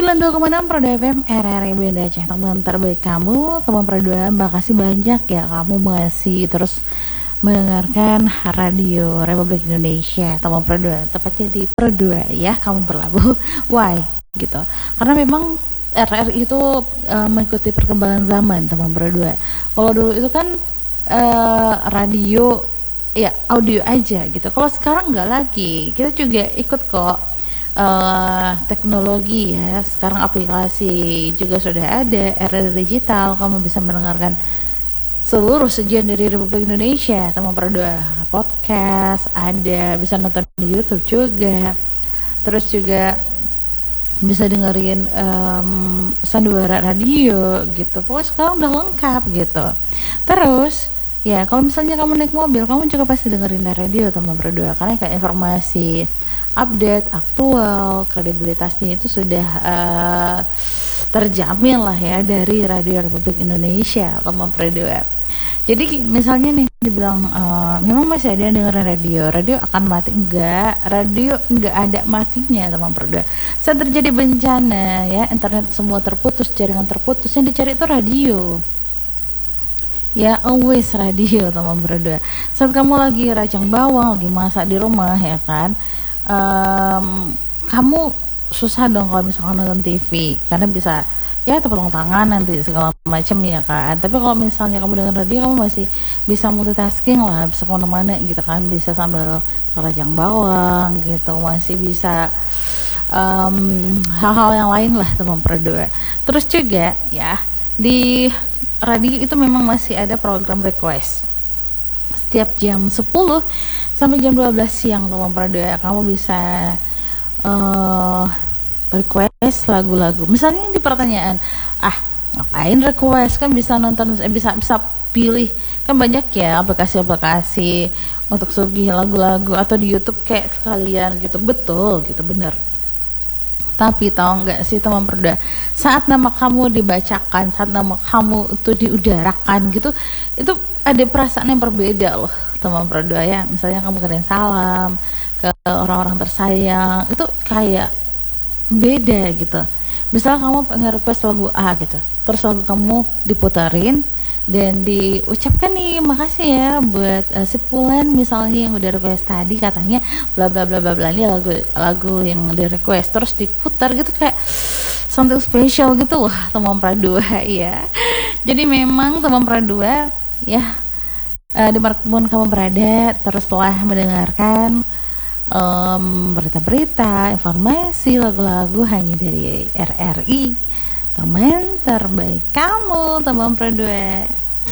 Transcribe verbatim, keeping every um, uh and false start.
sembilan puluh dua koma enam Proda F M R R I Banda Aceh, teman terbaik kamu, teman Proda. Makasih banyak ya kamu masih terus mendengarkan radio Republik Indonesia, teman Proda. Tepatnya di Proda ya, kamu berlabuh. Why? Gitu. Karena memang R R I itu uh, mengikuti perkembangan zaman, teman Proda. Kalau dulu itu kan uh, radio ya audio aja gitu. Kalau sekarang enggak lagi. Kita juga ikut kok. Uh, teknologi ya, sekarang aplikasi juga sudah ada, R R digital, kamu bisa mendengarkan seluruh sajian dari Republik Indonesia, teman Proda. Podcast ada, bisa nonton di YouTube juga, terus juga bisa dengerin um, sandiwara radio gitu. Pokoknya sekarang udah lengkap gitu. Terus ya kalau misalnya kamu naik mobil, kamu juga pasti dengerin radio, teman Proda, karena kayak informasi update, aktual, kredibilitasnya itu sudah uh, terjamin lah ya dari Radio Republik Indonesia, teman Proda. Jadi misalnya nih dibilang uh, memang masih ada yang dengerin radio, radio akan mati? Enggak, radio enggak ada matinya, teman Proda. Saat terjadi bencana ya, internet semua terputus, jaringan terputus, yang dicari itu radio. Ya, always radio, teman Proda. Saat kamu lagi racang bawang, lagi masak di rumah ya kan, Um, kamu susah dong kalau misalkan nonton T V, karena bisa ya tepung tangan nanti segala macam ya kan. Tapi kalau misalnya kamu dengan radio, kamu masih bisa multitasking lah, bisa kemana-mana gitu kan, bisa sambil rajang bawang gitu, masih bisa um, hal-hal yang lain lah, teman Proda. Terus juga ya di radio itu memang masih ada program request setiap jam sepuluh sampai jam dua belas siang, teman Proda. Kamu bisa uh, request lagu-lagu. Misalnya di pertanyaan, ah ngapain request, kan bisa nonton, eh, bisa bisa pilih, kan banyak ya aplikasi-aplikasi untuk sugih lagu-lagu, atau di YouTube kayak sekalian gitu. Betul gitu, bener. Tapi tahu nggak sih, teman Proda, saat nama kamu dibacakan, saat nama kamu itu diudarakan gitu, itu ada perasaan yang berbeda loh, teman Proda ya. Misalnya kamu kirim salam ke orang-orang tersayang, itu kayak beda gitu. Misalnya kamu pengen request lagu A gitu, terus lagu kamu diputarin dan diucapkan nih, makasih ya buat uh, si Fulan misalnya yang udah request tadi, katanya bla bla bla bla bla, ini lagu lagu yang di request, terus diputar gitu, kayak something special gitu loh, teman Proda ya. Jadi memang teman Proda ya, uh, dimanapun kamu berada, teruslah mendengarkan um, berita-berita, informasi, lagu-lagu hanya dari R R I, teman terbaik kamu, teman Proda.